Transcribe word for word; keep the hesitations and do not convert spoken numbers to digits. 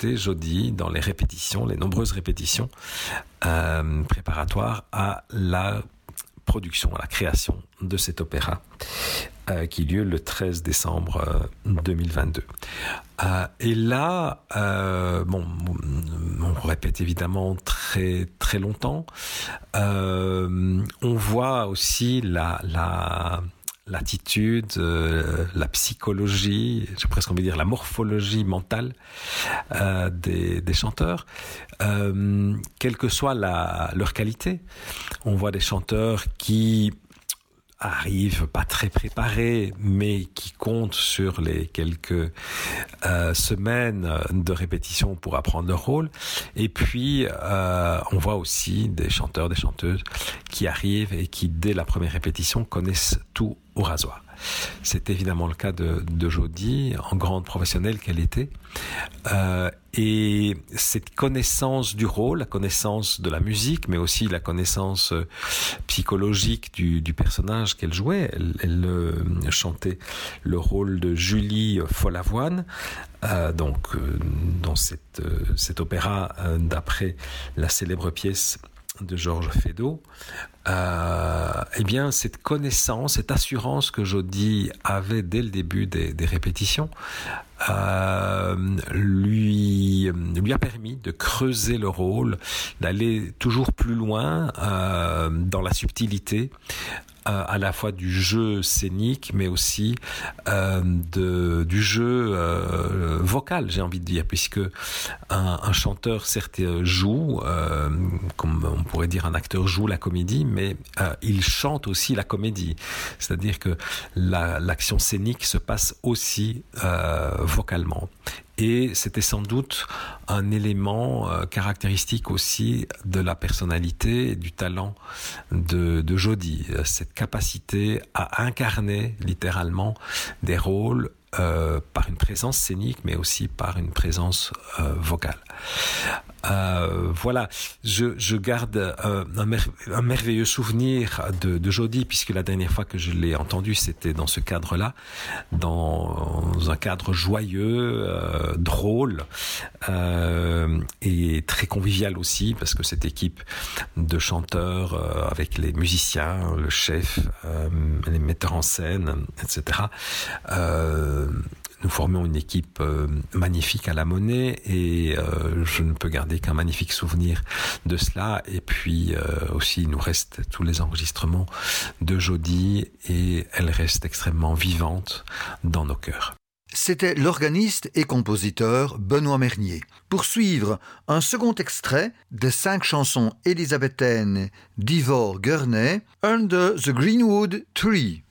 côté Jody dans les répétitions, les nombreuses répétitions euh, préparatoires à la production, à la création de cet opéra euh, qui eut lieu le treize décembre euh, deux mille vingt-deux. Euh, et là, euh, bon, on répète évidemment très très longtemps. Euh, on voit aussi la la l'attitude, euh, la psychologie, j'ai presque envie de dire la morphologie mentale euh, des, des chanteurs, euh, quelle que soit la, leur qualité. On voit des chanteurs qui arrivent pas très préparés, mais qui comptent sur les quelques euh, semaines de répétition pour apprendre leur rôle. Et puis, euh, on voit aussi des chanteurs, des chanteuses qui arrivent et qui, dès la première répétition, connaissent tout au rasoir. C'est évidemment le cas de, de Jody, en grande professionnelle qu'elle était. Euh, et cette connaissance du rôle, la connaissance de la musique, mais aussi la connaissance psychologique du, du personnage qu'elle jouait. Elle, elle euh, chantait le rôle de Julie Follavoine, euh, donc euh, dans cette, euh, cet opéra euh, d'après la célèbre pièce de Georges Feydeau. Euh, eh bien, cette connaissance, cette assurance que Jody avait dès le début des, des répétitions euh, lui, lui a permis de creuser le rôle, d'aller toujours plus loin euh, dans la subtilité, euh, à la fois du jeu scénique, mais aussi euh, de, du jeu euh, vocal, j'ai envie de dire, puisque un, un chanteur, certes, joue, euh, comme on pourrait dire un acteur joue la comédie, mais euh, il chante aussi la comédie. C'est-à-dire que la, l'action scénique se passe aussi euh, vocalement. Et c'était sans doute un élément euh, caractéristique aussi de la personnalité et du talent de, de Jody. Cette capacité à incarner littéralement des rôles euh, par une présence scénique, mais aussi par une présence euh, vocale. Euh, voilà, je, je garde euh, un, mer- un merveilleux souvenir de, de Jody, puisque la dernière fois que je l'ai entendu, c'était dans ce cadre-là, dans un cadre joyeux, euh, drôle, euh, et très convivial aussi, parce que cette équipe de chanteurs, euh, avec les musiciens, le chef, euh, les metteurs en scène, et cetera, euh, nous formions une équipe euh, magnifique à la Monnaie, et euh, je ne peux garder qu'un magnifique souvenir de cela. Et puis euh, aussi, il nous reste tous les enregistrements de Jody, et elle reste extrêmement vivante dans nos cœurs. C'était l'organiste et compositeur Benoît Mernier. Pour suivre, un second extrait des cinq chansons élisabéthaines d'Ivor Gurney, Under the Greenwood Tree.